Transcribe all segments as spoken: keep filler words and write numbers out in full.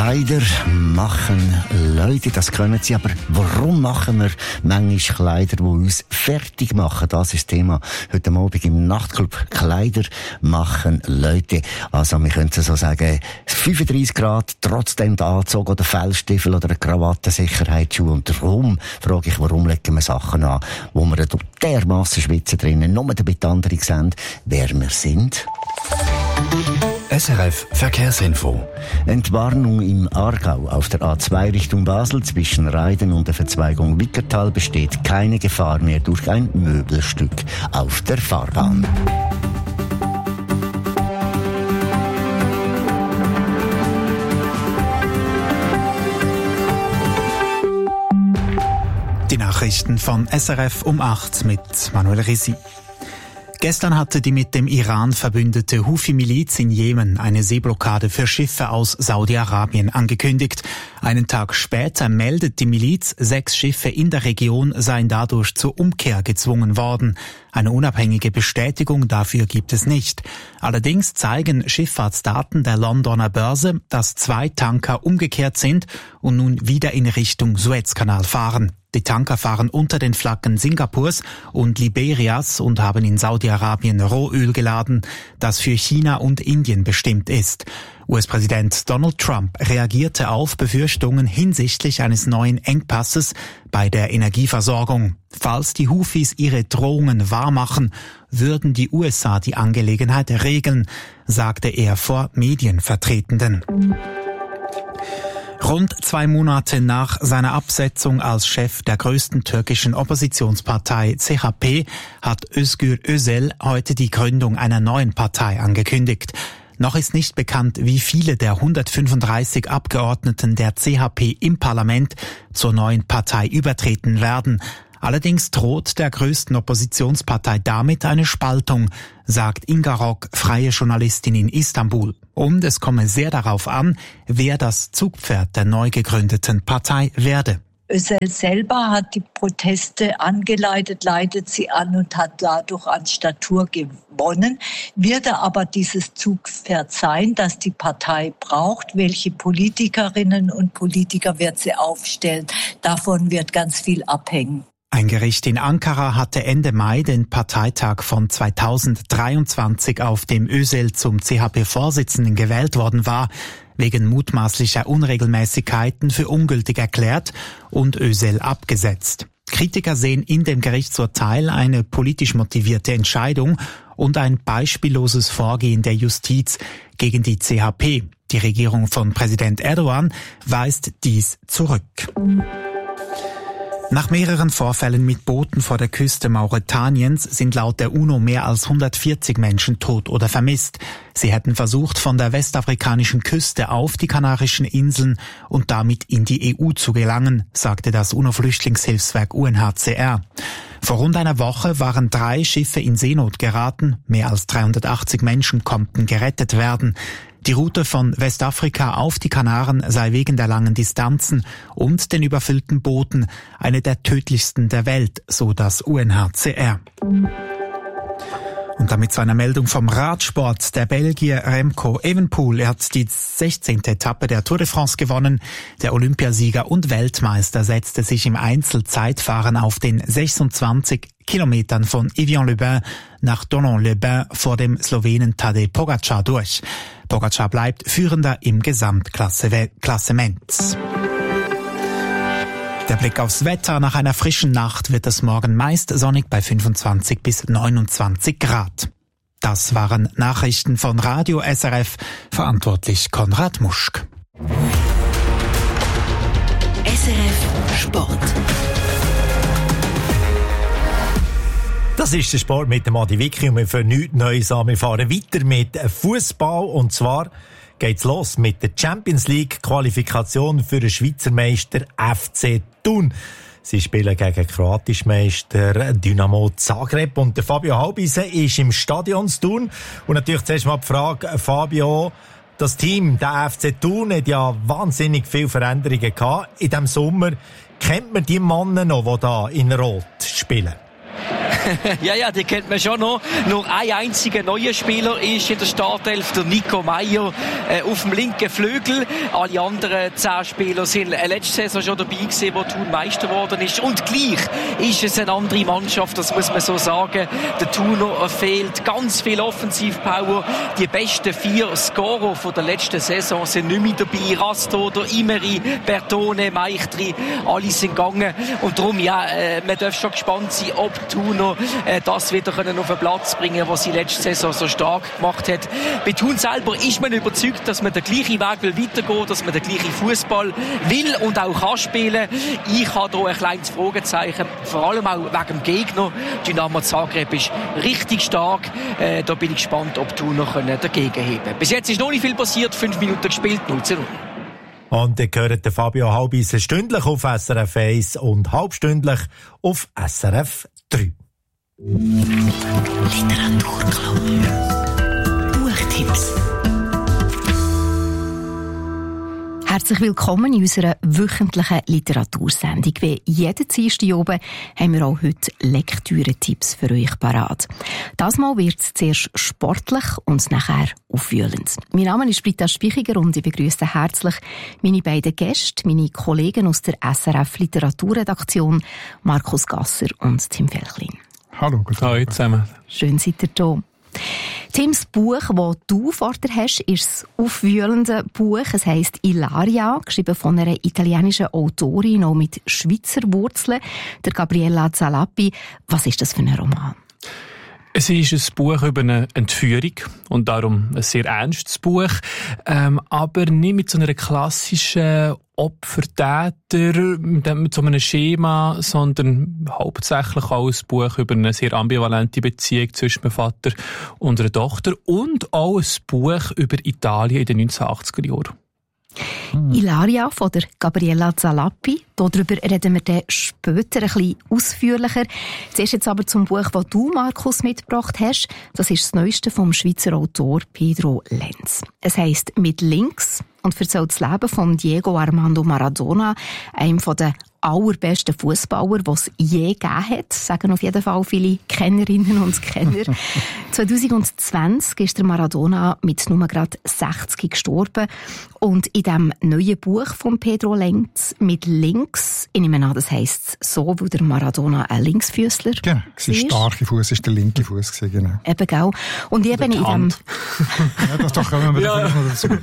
Kleider machen Leute, das können sie, aber warum machen wir manchmal Kleider, die uns fertig machen? Das ist das Thema heute Abend im Nachtclub. Kleider machen Leute. Also wir können so sagen, fünfunddreissig Grad, trotzdem der Anzug oder Fellstiefel oder eine Krawatte, Sicherheitsschuhe. Und darum frage ich, warum legen wir Sachen an, wo wir dermassen schwitzen drinnen, nur damit andere sehen, wer wir sind. S R F Verkehrsinfo. Entwarnung im Aargau. Auf der A zwei Richtung Basel zwischen Reiden und der Verzweigung Wickertal besteht keine Gefahr mehr durch ein Möbelstück auf der Fahrbahn. Die Nachrichten von S R F um acht mit Manuel Risi. Gestern hatte die mit dem Iran verbündete Houthi-Miliz in Jemen eine Seeblockade für Schiffe aus Saudi-Arabien angekündigt. Einen Tag später meldet die Miliz, sechs Schiffe in der Region seien dadurch zur Umkehr gezwungen worden. Eine unabhängige Bestätigung dafür gibt es nicht. Allerdings zeigen Schifffahrtsdaten der Londoner Börse, dass zwei Tanker umgekehrt sind und nun wieder in Richtung Suezkanal fahren. Die Tanker fahren unter den Flaggen Singapurs und Liberias und haben in Saudi-Arabien Rohöl geladen, das für China und Indien bestimmt ist. U S-Präsident Donald Trump reagierte auf Befürchtungen hinsichtlich eines neuen Engpasses bei der Energieversorgung. Falls die Houthis ihre Drohungen wahrmachen, würden die U S A die Angelegenheit regeln, sagte er vor Medienvertretenden. Rund zwei Monate nach seiner Absetzung als Chef der größten türkischen Oppositionspartei C H P hat Özgür Özel heute die Gründung einer neuen Partei angekündigt. Noch ist nicht bekannt, wie viele der hundertfünfunddreißig Abgeordneten der C H P im Parlament zur neuen Partei übertreten werden. Allerdings droht der größten Oppositionspartei damit eine Spaltung, sagt Inga Rock, freie Journalistin in Istanbul. Und es komme sehr darauf an, wer das Zugpferd der neu gegründeten Partei werde. Özel selber hat die Proteste angeleitet, leitet sie an und hat dadurch an Statur gewonnen. Wird er aber dieses Zugpferd sein, das die Partei braucht? Welche Politikerinnen und Politiker wird sie aufstellen? Davon wird ganz viel abhängen. Ein Gericht in Ankara hatte Ende Mai den Parteitag von zweitausenddreiundzwanzig, auf dem Özel zum C H P-Vorsitzenden gewählt worden war, wegen mutmaßlicher Unregelmäßigkeiten für ungültig erklärt und Özel abgesetzt. Kritiker sehen in dem Gerichtsurteil eine politisch motivierte Entscheidung und ein beispielloses Vorgehen der Justiz gegen die C H P. Die Regierung von Präsident Erdogan weist dies zurück. Nach mehreren Vorfällen mit Booten vor der Küste Mauretaniens sind laut der UNO mehr als hundertvierzig Menschen tot oder vermisst. Sie hätten versucht, von der westafrikanischen Küste auf die Kanarischen Inseln und damit in die E U zu gelangen, sagte das UNO-Flüchtlingshilfswerk U N H C R. Vor rund einer Woche waren drei Schiffe in Seenot geraten. Mehr als dreihundertachtzig Menschen konnten gerettet werden. Die Route von Westafrika auf die Kanaren sei wegen der langen Distanzen und den überfüllten Booten eine der tödlichsten der Welt, so das U N H C R. Und damit zu einer Meldung vom Radsport. Der Belgier Remco Evenepoel, er hat die sechzehnte Etappe der Tour de France gewonnen. Der Olympiasieger und Weltmeister setzte sich im Einzelzeitfahren auf den sechsundzwanzig Kilometern von Evian-le-Bain nach Thonon-les-Bains vor dem Slowenen Tadej Pogačar durch. Pogačar bleibt Führender im Gesamtklassement. Der Blick aufs Wetter. Nach einer frischen Nacht wird es morgen meist sonnig bei fünfundzwanzig bis neunundzwanzig Grad. Das waren Nachrichten von Radio S R F, verantwortlich Konrad Muschk. S R F Sport. Das ist der Sport mit dem Adi Wicki und wir fangen nichts Neues an. Wir fahren weiter mit Fußball und zwar geht's los mit der Champions League Qualifikation für den Schweizer Meister F C Thun. Sie spielen gegen kroatischen Meister Dynamo Zagreb und der Fabio Halbisen ist im Stadion zu Thun. Und natürlich zuerst mal die Frage, Fabio, das Team, der F C Thun, hat ja wahnsinnig viele Veränderungen gehabt in diesem Sommer. Kennt man die Männer noch, die da in Rot spielen? ja, ja, die kennt man schon noch. Nur ein einziger neuer Spieler ist in der Startelf, der Nico Meyer, äh, auf dem linken Flügel. Alle anderen zehn Spieler sind letzte Saison schon dabei gewesen, wo Thun Meister geworden ist. Und gleich ist es eine andere Mannschaft, das muss man so sagen. Der Thuner fehlt ganz viel Offensivpower. Die besten vier Scorer von der letzten Saison sind nicht mehr dabei. Rastoder, Imeri, Bertone, Meichtri, alle sind gegangen. Und darum, ja, äh, man darf schon gespannt sein, ob Thuner äh, das wieder können auf den Platz bringen, was sie letzte Saison so stark gemacht hat. Bei Thun selber ist man überzeugt, dass man den gleichen Weg will weitergehen, dass man den gleichen Fußball will und auch kann spielen. Ich habe hier ein kleines Fragezeichen, vor allem auch wegen dem Gegner. Dynamo Zagreb ist richtig stark. Äh, da bin ich gespannt, ob Thuner dagegen heben können. Bis jetzt ist noch nicht viel passiert, fünf Minuten gespielt, null zu null. Und ihr hört den Fabio Halbisen stündlich auf S R F eins und halbstündlich auf S R F drei. Literaturclub. Buchtipps. Herzlich willkommen in unserer wöchentlichen Literatursendung. Wie jeden Dienstag oben haben wir auch heute Lektüre-Tipps für euch parat. Das Mal wird es zuerst sportlich und nachher aufwühlend. Mein Name ist Britta Spichiger und ich begrüße herzlich meine beiden Gäste, meine Kollegen aus der S R F Literaturredaktion, Markus Gasser und Tim Felchlin. Hallo, guten Abend. Hallo zusammen. Schön seid ihr da. Tims Buch, das du vor dir hast, ist das aufwühlende Buch. Es heisst Ilaria, geschrieben von einer italienischen Autorin, auch mit Schweizer Wurzeln, der Gabriella Zalappi. Was ist das für ein Roman? Es ist ein Buch über eine Entführung und darum ein sehr ernstes Buch, ähm, aber nicht mit so einer klassischen Opfer-Täter, mit so einem Schema, sondern hauptsächlich auch ein Buch über eine sehr ambivalente Beziehung zwischen einem Vater und einer Tochter und auch ein Buch über Italien in den neunzehnhundertachtziger Jahren. Hm. Ilaria von der Gabriella Zalappi. Darüber reden wir dann später ein bisschen ausführlicher. Zuerst jetzt aber zum Buch, das du, Markus, mitgebracht hast. Das ist das Neueste vom Schweizer Autor Pedro Lenz. Es heisst «Mit links» und erzählt das Leben von Diego Armando Maradona, einem der allerbesten Fußballer, was es je gegeben hat, sagen auf jeden Fall viele Kennerinnen und Kenner. zwanzig zwanzig ist der Maradona mit nur gerade sechzig gestorben. Und in diesem neuen Buch von Pedro Lenz, «Mit links», ich nehme an, das heisst so, weil der Maradona ein Linksfüßler war. Genau, sein starker Fuß war der linke Fuß, genau. Eben, genau. Und eben in dem... ja, das doch kommen wir ja. noch dazu.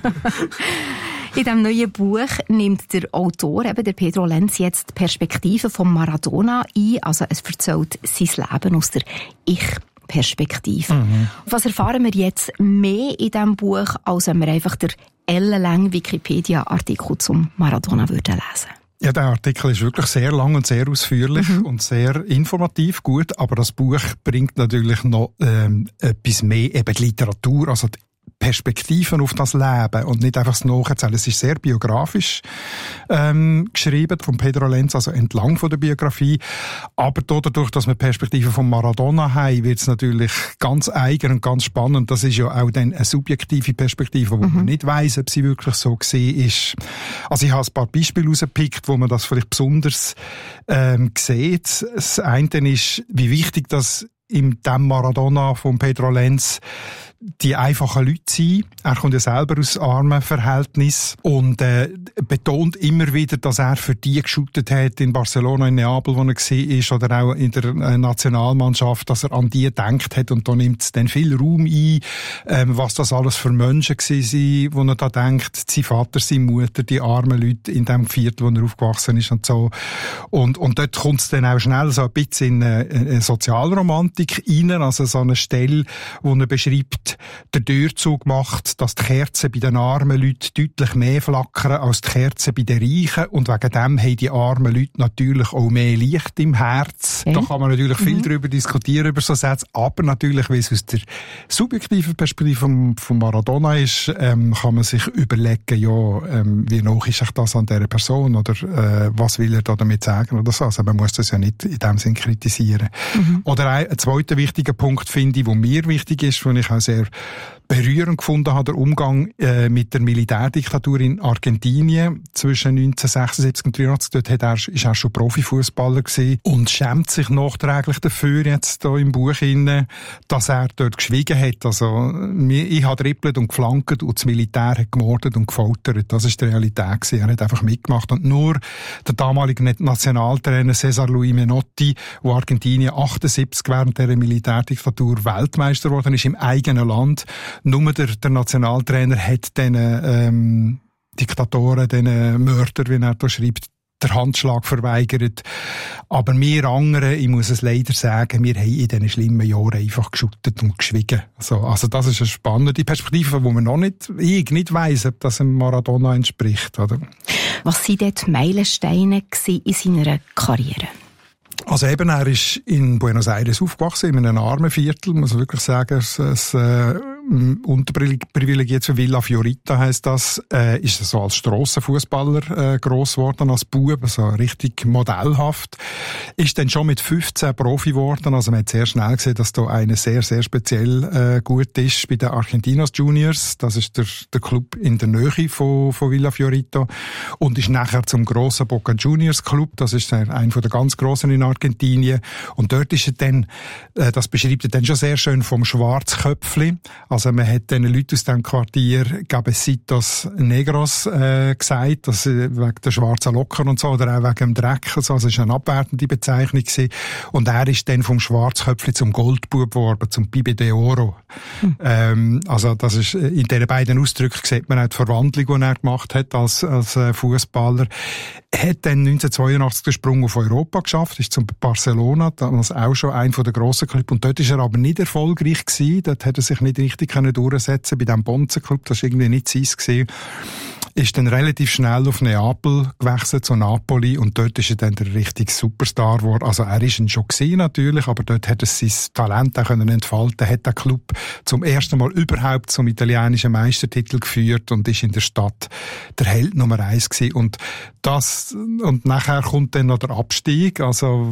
In diesem neuen Buch nimmt der Autor, eben der Pedro Lenz, jetzt die Perspektive von Maradona ein. Also es erzählt sein Leben aus der Ich-Perspektive. Mhm. Was erfahren wir jetzt mehr in diesem Buch, als wenn wir einfach den ellenlangen Wikipedia-Artikel zum Maradona würden lesen? Ja, der Artikel ist wirklich sehr lang und sehr ausführlich mhm. und sehr informativ, gut. Aber das Buch bringt natürlich noch ähm, etwas mehr, eben die Literatur, also die Perspektiven auf das Leben und nicht einfach das Nacherzählen. Es ist sehr biografisch ähm, geschrieben von Pedro Lenz, also entlang von der Biografie. Aber dadurch, dass wir Perspektiven von Maradona haben, wird es natürlich ganz eigen und ganz spannend. Das ist ja auch dann eine subjektive Perspektive, wo mhm. man nicht weiss, ob sie wirklich so gesehen ist. Also ich habe ein paar Beispiele rausgepickt, wo man das vielleicht besonders ähm, sieht. Das eine ist, wie wichtig das in dem Maradona von Pedro Lenz die einfachen Leute sind. Er kommt ja selber aus armen Verhältnissen und äh, betont immer wieder, dass er für die geschuttet hat in Barcelona, in Neapel, wo er war, oder auch in der äh, Nationalmannschaft, dass er an die gedacht hat und da nimmt es dann viel Raum ein, ähm, was das alles für Menschen waren, wo er da denkt, sein Vater, seine Mutter, die armen Leute in dem Viertel, wo er aufgewachsen ist und so. Und, und dort kommt es dann auch schnell so ein bisschen in eine, eine Sozialromantik rein, also so eine Stelle, wo er beschreibt, der Durchzug macht, dass die Kerzen bei den armen Leuten deutlich mehr flackern als die Kerzen bei den Reichen. Und wegen dem haben die armen Leute natürlich auch mehr Licht im Herz. Okay. Da kann man natürlich viel mhm. darüber diskutieren, über so Sätze. Aber natürlich, weil es aus der subjektiven Perspektive von, von Maradona ist, ähm, kann man sich überlegen, ja, ähm, wie nah ist das an dieser Person oder äh, was will er da damit sagen oder so. Also man muss das ja nicht in dem Sinn kritisieren. Mhm. Oder ein, ein zweiter wichtiger Punkt, finde ich, der mir wichtig ist, den ich auch sehr berührend gefunden habe, der Umgang äh, mit der Militärdiktatur in Argentinien zwischen neunzehnhundertsechsundsiebzig und neunzehnhundertdreiundachtzig. Dort hat er, ist er schon Profifußballer gewesen und schämt sich nachträglich dafür, jetzt hier im Buch inne, dass er dort geschwiegen hat. Also, ich habe dribbelt und geflankt und das Militär hat gemordet und gefoltert. Das ist die Realität gewesen. Er hat einfach mitgemacht. Und nur der damalige Nationaltrainer Cesar Luis Menotti, der Argentinien achtundsiebzig während der Militärdiktatur Weltmeister geworden ist im eigenen Land. Nur der, der Nationaltrainer hat diesen ähm, Diktatoren, diesen Mörder, wie er da schreibt, der Handschlag verweigert. Aber wir anderen, ich muss es leider sagen, wir haben in diesen schlimmen Jahren einfach geschüttet und geschwiegen. Also, also das ist eine spannende Perspektive, wo man noch nicht, ich nicht weiss, ob das einem Maradona entspricht. Oder? Was waren dort die Meilensteine in seiner Karriere? Also eben, er ist in Buenos Aires aufgewachsen, in einem armen Viertel, muss man wirklich sagen, es, es, äh, unterprivilegiert für Villa Fiorita heisst das, äh, ist er so als Strassenfußballer äh, gross geworden, als Bub, also richtig modellhaft. Ist dann schon mit fünfzehn Profi geworden, also man hat sehr schnell gesehen, dass da einer sehr, sehr speziell äh, gut ist bei den Argentinos Juniors. Das ist der, der Club in der Nähe von, von Villa Fiorita und ist nachher zum grossen Boca Juniors Club, das ist einer der ganz grossen in Argentinien. Und dort ist er dann, äh, das beschreibt er dann schon sehr schön vom Schwarzköpfli. Also man hat den Leuten aus dem Quartier Gabecitos Negros äh, gesagt, dass äh, wegen der schwarzen Locken und so, oder auch wegen dem Dreck. Also es war eine abwertende Bezeichnung gewesen. Und er ist dann vom Schwarzköpfli zum Goldbub geworden, zum Pibe de Oro. Hm. Ähm, also das ist, in diesen beiden Ausdrücken sieht man auch die Verwandlung, die er gemacht hat als, als äh, Fußballer. Er hat dann neunzehnhundertzweiundachtzig den Sprung auf Europa geschafft, ist zum Barcelona, damals auch schon ein von der grossen Clubs. Und dort ist er aber nicht erfolgreich gewesen. Dort hat er sich nicht richtig können durchsetzen bei diesem Bonzen-Club. Das war irgendwie nicht seins gewesen. Ist dann relativ schnell auf Neapel gewechselt, zu Napoli, und dort ist er dann der richtige Superstar geworden. Also er ist ein schon gewesen, natürlich, aber dort hat er sein Talent auch können entfalten, hat den Club zum ersten Mal überhaupt zum italienischen Meistertitel geführt und ist in der Stadt der Held Nummer eins gewesen. Und das, und nachher kommt dann noch der Abstieg. Also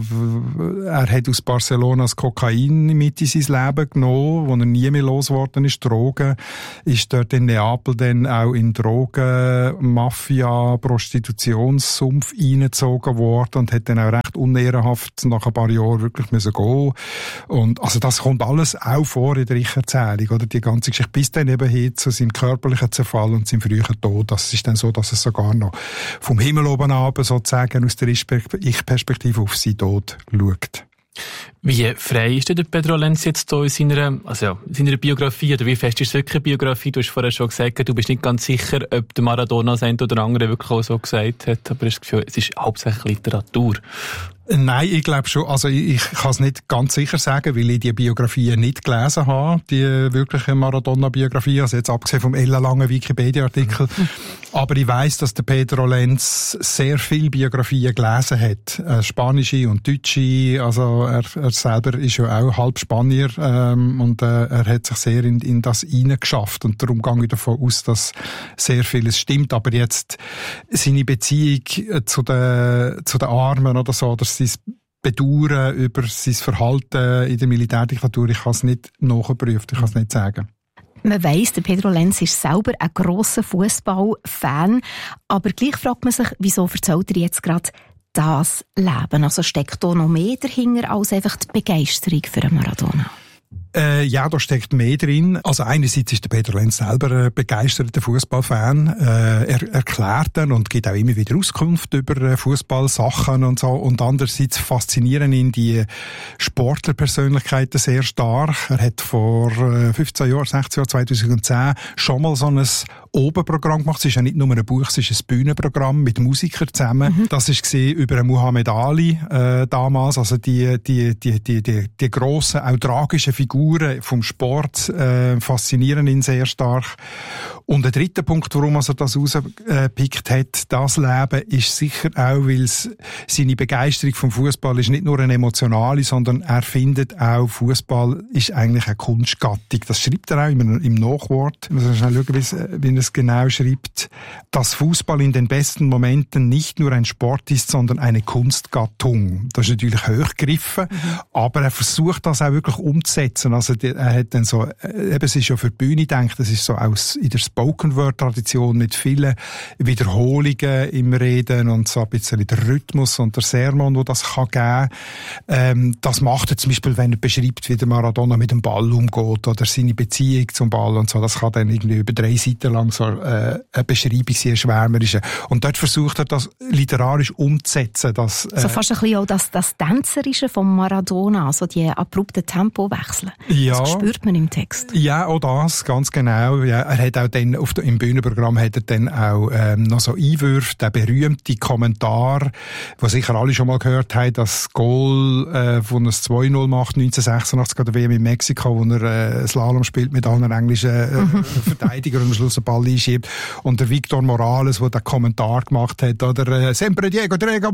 er hat aus Barcelona das Kokain mit in sein Leben genommen, wo er nie mehr losgeworden ist, Drogen. Ist dort in Neapel dann auch in Drogen Mafia, Prostitutionssumpf reingezogen worden und hat dann auch recht unehrenhaft nach ein paar Jahren wirklich müssen gehen. Und also das kommt alles auch vor in der Ich-Erzählung, oder? Die ganze Geschichte bis dann eben hin zu seinem körperlichen Zerfall und seinem frühen Tod. Das ist dann so, dass es sogar noch vom Himmel oben ab sozusagen aus der Ich-Perspektive auf seinen Tod schaut. Wie frei ist denn der Pedro Lenz jetzt hier in seiner, also in seiner Biografie, oder wie fest ist es wirklich eine Biografie? Du hast vorher schon gesagt, du bist nicht ganz sicher, ob der Maradona das eine oder andere wirklich auch so gesagt hat, aber das Gefühl, es ist hauptsächlich Literatur. Nein, ich glaube schon. Also ich, ich kann es nicht ganz sicher sagen, weil ich die Biografie nicht gelesen habe, die wirkliche Maradona-Biografie, also jetzt abgesehen vom ellenlangen Wikipedia-Artikel. Mhm. Aber ich weiss, dass der Pedro Lenz sehr viele Biografien gelesen hat, äh, spanische und deutsche. Also er, er selber ist ja auch halb Spanier ähm, und äh, er hat sich sehr in, in das hineingeschafft. Und darum gehe ich davon aus, dass sehr vieles stimmt. Aber jetzt seine Beziehung zu den, zu den Armen oder so, oder sein Bedauern über sein Verhalten in der Militärdiktatur, ich kann es nicht nachprüfen, ich kann es nicht sagen. Man weiss, der Pedro Lenz ist selber ein grosser Fußballfan, aber gleich fragt man sich, wieso erzählt er jetzt gerade das Leben? Also steckt da noch mehr dahinter als einfach die Begeisterung für Maradona? Äh, ja, da steckt mehr drin. Also einerseits ist der Pedro Lenz selber ein begeisterter Fußballfan. Äh, er erklärt dann und gibt auch immer wieder Auskunft über äh, Fußballsachen und so. Und andererseits faszinieren ihn die Sportlerpersönlichkeiten sehr stark. Er hat vor äh, fünfzehn Jahren, sechzehn Jahren, zweitausendzehn schon mal so ein Oberprogramm gemacht. Es ist ja nicht nur ein Buch, es ist ein Bühnenprogramm mit Musikern zusammen. Mhm. Das war über Muhammad Ali äh, damals. Also die, die, die, die, die, die grossen, auch tragischen Figuren vom Sport äh, faszinieren ihn sehr stark. Und der dritte Punkt, warum er das rausgepickt hat, das Leben, ist sicher auch, weil seine Begeisterung vom Fußball ist nicht nur eine emotionale, sondern er findet auch, Fußball ist eigentlich eine Kunstgattung. Das schreibt er auch im, im Nachwort. Ich muss schnell schauen, wie er es genau schreibt, dass Fußball in den besten Momenten nicht nur ein Sport ist, sondern eine Kunstgattung. Das ist natürlich hochgegriffen, mhm. aber er versucht das auch wirklich umzusetzen. Also er hat dann so, eben, es ist ja für die Bühne gedacht, das ist so aus in der Spoken-Word-Tradition mit vielen Wiederholungen im Reden und so ein bisschen der Rhythmus und der Sermon, wo das kann geben. Ähm, das macht er zum Beispiel, wenn er beschreibt, wie der Maradona mit dem Ball umgeht oder seine Beziehung zum Ball und so. Das kann dann irgendwie über drei Seiten lang so äh, eine Beschreibung sein, schwärmerische. Und dort versucht er, das literarisch umzusetzen. Dass, äh, so fast ein bisschen auch das, das Tänzerische von Maradona, also die abrupten Tempowechsel. Ja. Das spürt man im Text. Ja, auch das, ganz genau. Ja, er hat auch dann, auf der, im Bühnenprogramm hat er dann auch ähm, noch so Einwürfe, der berühmte Kommentar, den sicher alle schon mal gehört haben, das Goal, äh, wo er es zwei null macht, neunzehnhundertsechsundachtzig an der W M in Mexiko, wo er äh, Slalom spielt mit allen englischen äh, mhm. Verteidigern und am Schluss den Ball einschiebt. Und der Victor Morales, der den Kommentar gemacht hat, oder äh, Sempre Diego, Diego,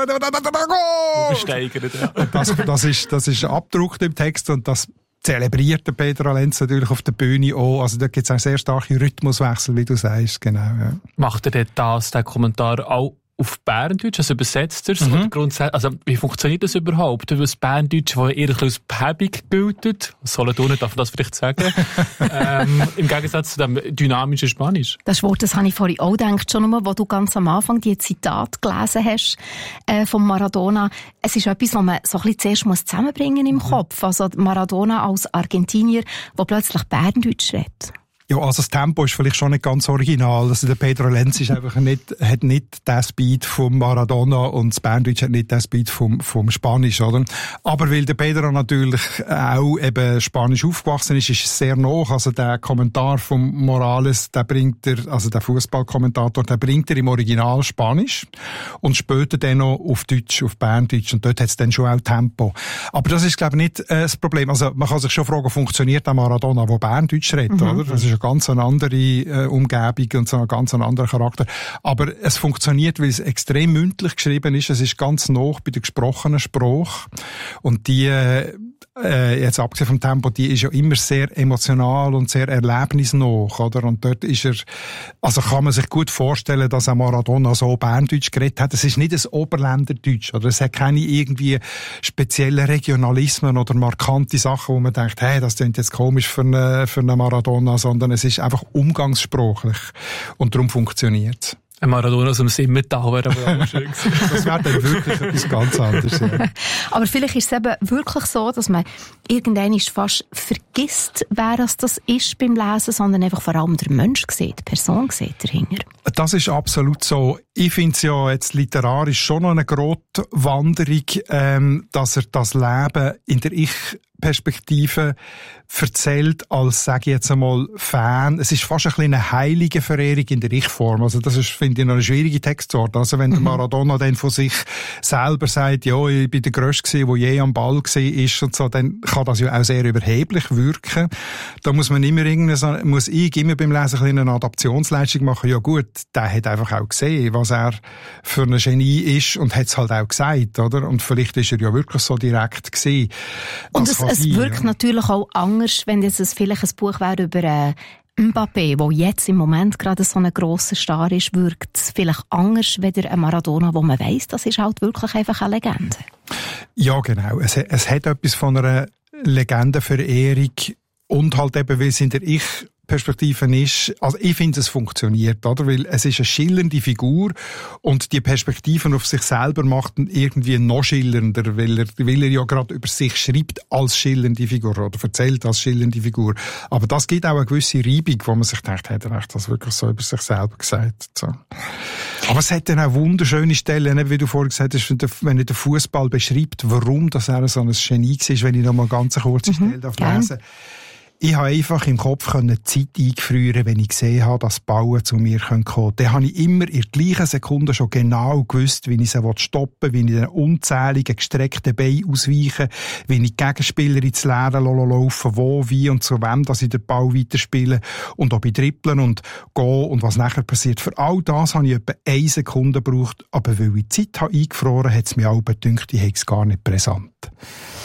Übersteigert, ja. Das, das ist, das ist abgedruckt im Text und das zelebriert der Pedro Lenz natürlich auf der Bühne auch. Also da gibt es auch sehr starke Rhythmuswechsel, wie du sagst, genau. Ja. Macht er denn das, den Kommentar auch auf Berndeutsch, also übersetzt er es? Mhm. Oder grundsätzlich, also wie funktioniert das überhaupt? Das Berndeutsch, das eher ein bisschen als päbig gilt, Solothurner darf man das vielleicht sagen, ähm, im Gegensatz zu dem dynamischen Spanisch. Das Wort, das habe ich vorhin auch gedacht, schon nur, wo du ganz am Anfang die Zitate gelesen hast äh, von Maradona. Es ist etwas, was man so ein bisschen zuerst muss zusammenbringen im mhm. Kopf. Also Maradona als Argentinier, der plötzlich Berndeutsch redet. Ja, also das Tempo ist vielleicht schon nicht ganz original. Also der Pedro Lenz ist einfach nicht, hat nicht den Speed vom Maradona und das Berndeutsch hat nicht den Speed vom, vom Spanisch, oder? Aber weil der Pedro natürlich auch eben Spanisch aufgewachsen ist, ist es sehr nah. Also der Kommentar vom Morales, der bringt er, also der Fußballkommentator, der bringt er im Original Spanisch und später dann noch auf Deutsch, auf Berndeutsch. Und dort hat es dann schon auch Tempo. Aber das ist, glaube ich, nicht äh, das Problem. Also man kann sich schon fragen, funktioniert der Maradona, der Berndeutsch redet, mhm. oder? Das ist ganz eine andere äh, Umgebung und so ein ganz anderer Charakter. Aber es funktioniert, weil es extrem mündlich geschrieben ist. Es ist ganz nah bei der gesprochenen Sprache. Und die, äh, jetzt abgesehen vom Tempo, die ist ja immer sehr emotional und sehr erlebnisnah, oder? Und dort ist er, also kann man sich gut vorstellen, dass er Maradona so Berndeutsch geredet hat. Es ist nicht ein Oberländerdeutsch, oder? Es hat keine irgendwie speziellen Regionalismen oder markante Sachen, wo man denkt, hey, das klingt jetzt komisch für einen, für einen Maradona, sondern es ist einfach umgangssprachlich. Und darum funktioniert es. Ein Maradona aus dem Simmental wäre aber auch schön gewesen. Das wäre dann wirklich etwas ganz anderes. Ja. Aber vielleicht ist es eben wirklich so, dass man irgendwann fast vergisst, wer das ist beim Lesen, sondern einfach vor allem der Mensch sieht, die Person sieht dahinter. Das ist absolut so. Ich finde es ja jetzt literarisch schon noch eine Grotwanderung, ähm, dass er das Leben in der Ich-Perspektive erzählt als, sage ich jetzt einmal, Fan. Es ist fast ein bisschen eine heilige Verehrung in der Ich-Form. Also das ist, finde ich, noch eine schwierige Textsorte. Also wenn der Maradona dann von sich selber sagt, ja, ich bin der Grösste gewesen, der je am Ball war und so, dann kann das ja auch sehr überheblich wirken. Da muss man immer irgendwie, muss ich immer beim Lesen eine Adaptionsleistung machen. Ja gut, der hat einfach auch gesehen, was er für ein Genie ist und hat es halt auch gesagt, oder? Und vielleicht ist er ja wirklich so direkt gewesen. Und es, es wirkt ja natürlich auch anders, wenn jetzt es vielleicht ein Buch wäre über äh, Mbappé, der jetzt im Moment gerade so ein grosser Star ist, wirkt es vielleicht anders als ein Maradona, wo man weiss, das ist halt wirklich einfach eine Legende. Ja, genau. Es, es hat etwas von einer Legendenverehrung und halt eben, weil es in der Ich Perspektive ist, also ich finde, es funktioniert, oder? Weil es ist eine schillernde Figur und die Perspektiven auf sich selber macht ihn irgendwie noch schillernder, weil er, weil er ja gerade über sich schreibt als schillernde Figur oder erzählt als schillernde Figur. Aber das gibt auch eine gewisse Reibung, wo man sich denkt, hat er das wirklich so über sich selber gesagt? So. Aber es hat dann auch wunderschöne Stellen, wie du vorhin gesagt hast, wenn er den Fußball beschreibt, warum dass er so ein Genie war, wenn ich noch mal ganz eine kurze Stelle mhm, lesen darf. Ich habe einfach im Kopf die Zeit eingefrieren, wenn ich gesehen habe, dass Bauen zu mir kommen können. Dann habe ich immer in der gleichen Sekunde schon genau gewusst, wie ich sie stoppen will, wie ich den unzähligen gestreckten Beinen ausweichen, wie ich die Gegenspieler ins Leere laufen, wo, wie und zu wem, dass ich den Ball weiterspiele und ob ich dribbeln und gehen und was nachher passiert. Für all das habe ich etwa eine Sekunde gebraucht, aber weil ich die Zeit habe eingefroren habe, hat es mir auch gedacht, ich habe es gar nicht brisant.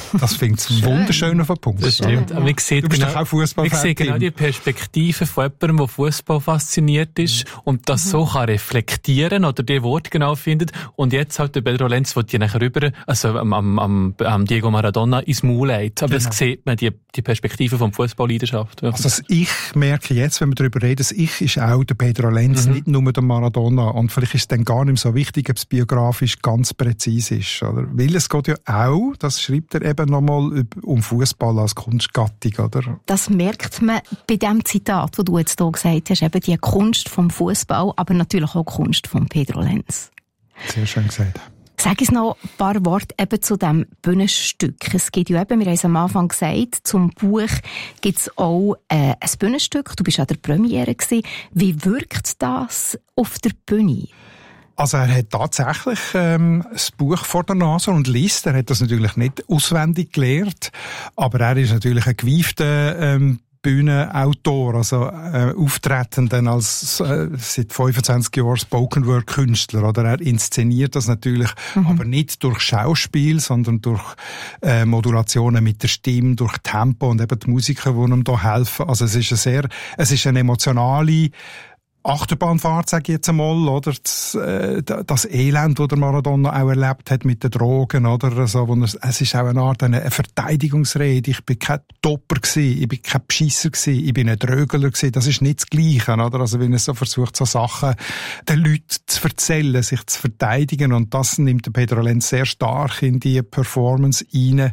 Das finde ich wunderschön auf den Punkt. Das stimmt. Ja. Man sieht du bist genau, doch auch Fußballfan. Man sieht genau die Perspektive von jemandem, der Fußball fasziniert ist mhm. und das mhm. so kann reflektieren oder die Worte genau findet. Und jetzt halt der Pedro Lenz, der die nachher rüber, also am, am, am, am Diego Maradona ins Maul legt. Aber genau. Das sieht man, die, die Perspektive vom Fußballleidenschaft. Also das Ich merke jetzt, wenn wir darüber reden, das Ich ist auch der Pedro Lenz, mhm. nicht nur der Maradona. Und vielleicht ist es dann gar nicht so wichtig, ob es biografisch ganz präzise ist. Oder? Weil es geht ja auch, das schreibt er eben nochmal, um Fußball als Kunstgattung, oder? Das merkt man bei dem Zitat, das du jetzt hier gesagt hast, eben die Kunst vom Fußball, aber natürlich auch die Kunst von Pedro Lenz. Sehr schön gesagt. Sag uns noch ein paar Worte eben zu diesem Bühnenstück. Es gibt ja eben, wir haben es am Anfang gesagt, zum Buch gibt es auch äh, ein Bühnenstück. Du bist an der Premiere gewesen. Wie wirkt das auf der Bühne? Also er hat tatsächlich ähm, das Buch vor der Nase und liest. Er hat das natürlich nicht auswendig gelernt, aber er ist natürlich ein gewiefter ähm, Bühnenautor, also äh, auftretend als äh, seit fünfundzwanzig Jahren Spoken-Word-Künstler. Oder er inszeniert das natürlich, mhm. aber nicht durch Schauspiel, sondern durch äh, Modulationen mit der Stimme, durch Tempo und eben die Musiker, die ihm da helfen. Also es ist eine sehr, es ist eine emotionale Achterbahnfahrt, sage ich jetzt einmal, oder? Das, äh, das Elend, das der Maradona auch erlebt hat mit den Drogen, oder? So, wo er, es ist auch eine Art, eine, eine Verteidigungsrede. Ich bin kein Topper gewesen, ich bin kein Beschisser gewesen, ich bin ein Drögler gewesen. Das ist nicht das Gleiche, oder? Also, wenn er so versucht, so Sachen den Leuten zu erzählen, sich zu verteidigen, und das nimmt der Pedro Lenz sehr stark in die Performance rein.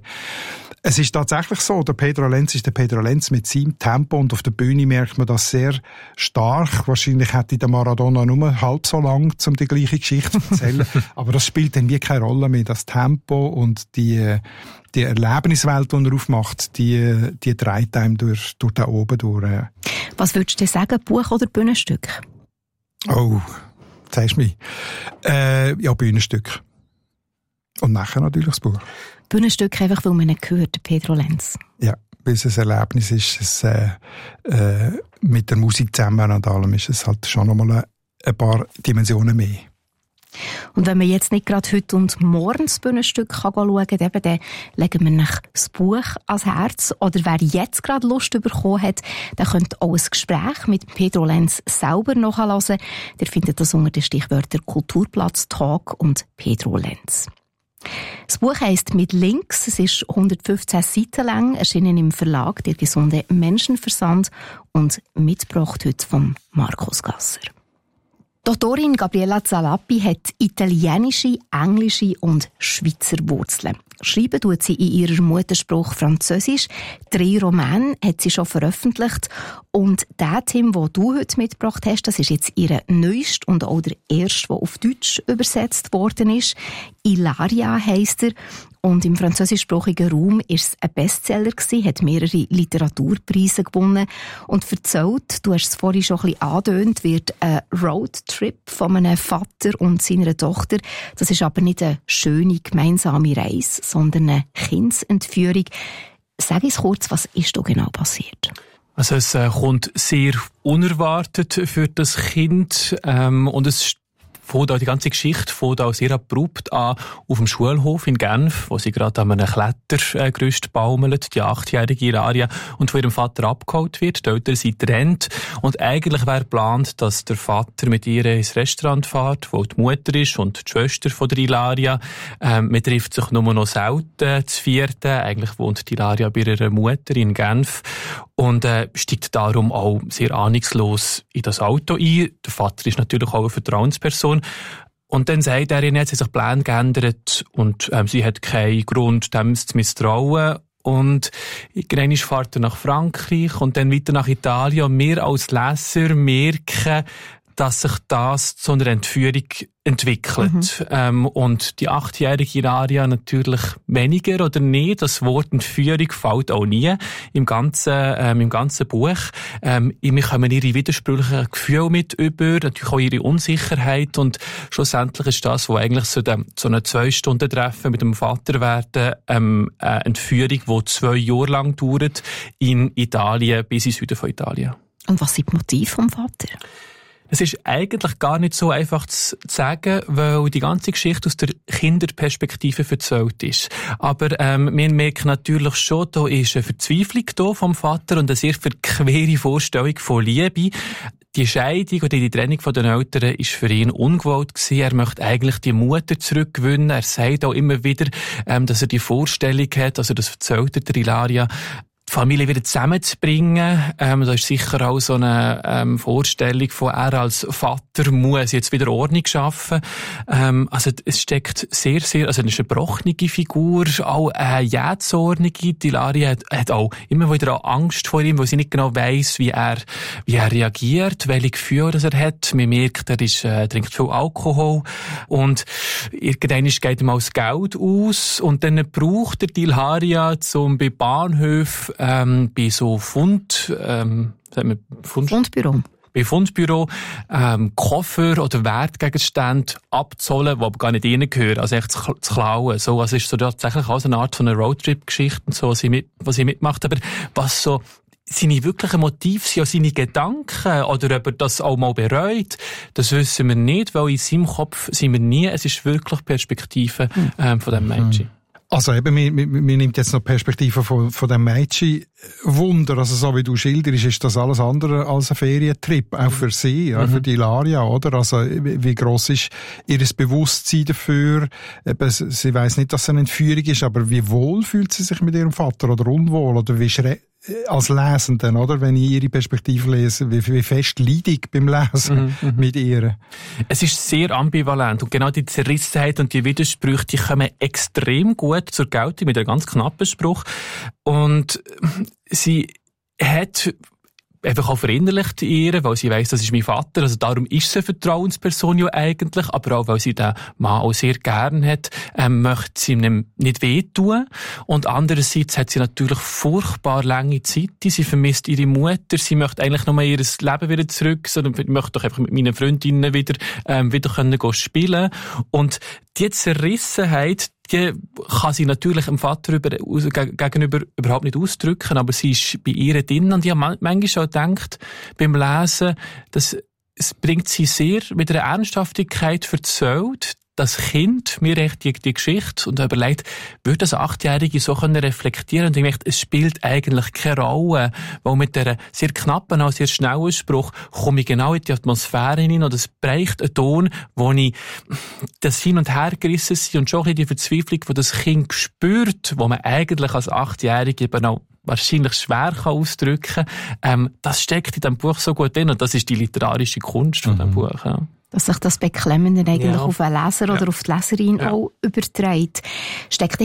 Es ist tatsächlich so, der Pedro Lenz ist der Pedro Lenz mit seinem Tempo, und auf der Bühne merkt man das sehr stark. Wahrscheinlich hätte der Maradona nur halb so lang, um die gleiche Geschichte zu erzählen. Aber das spielt dann wie keine Rolle mehr. Das Tempo und die, die Erlebniswelt, die er aufmacht, die, die treibt einem durch, durch da oben durch. Was würdest du sagen, Buch oder Bühnenstück? Oh, zeigst du mich. Äh, ja, Bühnenstück. Und nachher natürlich das Buch. Bühnenstück einfach, weil man ihn hört, Pedro Lenz. Ja, weil es ein Erlebnis ist. Es, äh, äh, mit der Musik zusammen und allem ist es halt schon nochmal ein, ein paar Dimensionen mehr. Und wenn man jetzt nicht gerade heute und morgen das Bühnenstück kann schauen kann, eben, dann legen wir nach das Buch ans Herz. Oder wer jetzt gerade Lust bekommen hat, der könnte auch ein Gespräch mit Pedro Lenz selber nachhören. Ihr findet das unter den Stichwörtern Kulturplatz, Talk und Pedro Lenz. Das Buch heisst «Mit links». Es ist hundertfünfzehn Seiten lang, erschienen im Verlag «Der gesunde Menschenversand» und mitgebracht heute von Markus Gasser. Doktorin Gabriella Zalappi hat italienische, englische und Schweizer Wurzeln. Schreiben tut sie in ihrer Muttersprache Französisch. Drei Romane hat sie schon veröffentlicht. Und der Tim, den du heute mitgebracht hast, das ist jetzt ihr neuester und auch der erste, der auf Deutsch übersetzt worden ist. Ilaria heisst er. Und im französischsprachigen Raum war es ein Bestseller gewesen, hat mehrere Literaturpreise gewonnen. Und erzählt, du hast es vorhin schon ein bisschen angedeutet, wird ein Roadtrip von einem Vater und seiner Tochter. Das ist aber nicht eine schöne gemeinsame Reise, sondern eine Kindsentführung. Sag uns kurz, was ist da genau passiert? Also es äh, kommt sehr unerwartet für das Kind ähm, und es fängt auch die ganze Geschichte fängt auch sehr abrupt an auf dem Schulhof in Genf, wo sie gerade an einem Klettergerüst baumelt, die achtjährige Ilaria, und von ihrem Vater abgeholt wird. Die Eltern sind getrennt und eigentlich wäre geplant, dass der Vater mit ihr ins Restaurant fährt, wo die Mutter ist und die Schwester von der Ilaria. Ähm, man trifft sich nur noch selten zu vierten. Eigentlich wohnt die Ilaria bei ihrer Mutter in Genf und äh, steigt darum auch sehr ahnungslos in das Auto ein. Der Vater ist natürlich auch eine Vertrauensperson. Und dann sagt er ihnen, jetzt hat sich der Plan geändert und ähm, sie hat keinen Grund, dem zu misstrauen. Und irgendwann fährt er nach Frankreich und dann weiter nach Italien. Und wir als Leser merken, dass sich das zu einer Entführung entwickelt. Mhm. Ähm, und die achtjährige Ilaria natürlich weniger oder nicht. Das Wort Entführung fällt auch nie im ganzen, ähm, im ganzen Buch. Ähm, wir kommen ihre widersprüchlichen Gefühle mit über, natürlich auch ihre Unsicherheit, und schlussendlich ist das, was eigentlich so, dem, so eine Zwei-Stunden-Treffen mit dem Vater werden, ähm, eine Entführung, die zwei Jahre lang dauert, in Italien, bis in Süden von Italien. Und was sind die Motive vom Vater? Es ist eigentlich gar nicht so einfach zu sagen, weil die ganze Geschichte aus der Kinderperspektive erzählt ist. Aber ähm, wir merken natürlich schon, da ist eine Verzweiflung da vom Vater und eine sehr verquere Vorstellung von Liebe. Die Scheidung oder die Trennung von den Eltern ist für ihn ungewollt gewesen. Er möchte eigentlich die Mutter zurückgewinnen. Er sagt auch immer wieder, ähm, dass er die Vorstellung hat, also das erzählt der Ilaria, die Familie wieder zusammenzubringen. Ähm, da ist sicher auch so eine ähm, Vorstellung von, er als Vater muss jetzt wieder Ordnung schaffen. Ähm, also es steckt sehr, sehr, also es ist eine gebrochene Figur, auch eine jähzornige. Die Ilaria hat, hat auch immer wieder auch Angst vor ihm, weil sie nicht genau weiss, wie er, wie er reagiert, welche Gefühle das er hat. Man merkt, er ist, äh, trinkt viel Alkohol und irgendwann geht ihm auch das Geld aus und dann braucht er die Ilaria zum bei Bahnhöfen Ähm, bei so Fund, ähm, Fund Fundbüro. Bei Fundbüro, ähm, Koffer oder Wertgegenstände abzahlen, die aber gar nicht reingehören, also echt zu, zu klauen. So, also ist so tatsächlich auch so eine Art von einer Roadtrip-Geschichte, so, was sie mit, was sie mitmacht. Aber was so seine wirklichen Motive sind, ja seine Gedanken, oder ob er das auch mal bereut, das wissen wir nicht, weil in seinem Kopf sind wir nie, es ist wirklich Perspektive, ähm, von diesem Menschen. Also eben, mir, mir, mir nimmt jetzt noch Perspektive von, von dem Mädchen Wunder, also so wie du schilderst, ist das alles andere als ein Ferientrip, auch für sie, mhm. auch für die Ilaria, oder? Also wie gross ist ihr Bewusstsein dafür? Eben, sie weiss nicht, dass es eine Entführung ist, aber wie wohl fühlt sie sich mit ihrem Vater oder unwohl oder wie schre als Lesenden, oder? Wenn ich ihre Perspektive lese, wie, wie fest leide ich beim Lesen mhm, mit ihr? Es ist sehr ambivalent und genau die Zerrissenheit und die Widersprüche, die kommen extrem gut zur Geltung mit einem ganz knappen Spruch. Und sie hat einfach auch verinnerlicht ihr, weil sie weiss, das ist mein Vater, also darum ist sie eine Vertrauensperson ja eigentlich, aber auch, weil sie den Mann auch sehr gern hat, ähm, möchte sie ihm nicht wehtun. Und andererseits hat sie natürlich furchtbar lange Zeit, sie vermisst ihre Mutter, sie möchte eigentlich nur ihr Leben wieder zurück, sondern möchte doch einfach mit meinen Freundinnen wieder, ähm, wieder können gehen spielen. Und die Zerrissenheit, die kann sie natürlich dem Vater über, gegenüber überhaupt nicht ausdrücken, aber sie ist bei ihr drin. Und ich habe manchmal auch gedacht, beim Lesen, dass es bringt sie sehr mit einer Ernsthaftigkeit erzählt, das Kind mir echt die, die Geschichte und überlegt, würde das Achtjährige so können reflektieren? Und ich dachte, es spielt eigentlich keine Rolle, weil mit dieser sehr knappen, auch sehr schnellen Spruch komme ich genau in die Atmosphäre hinein und es bräucht einen Ton, wo ich das Hin- und Hergerissen bin und schon ein bisschen die Verzweiflung, die das Kind spürt, wo man eigentlich als Achtjährige eben auch wahrscheinlich schwer kann ausdrücken kann, ähm, das steckt in diesem Buch so gut drin und das ist die literarische Kunst von mhm. diesem Buch. Ja. Dass sich das Beklemmende eigentlich ja. auf den Leser oder ja. auf die Leserin ja. auch überträgt. Steckt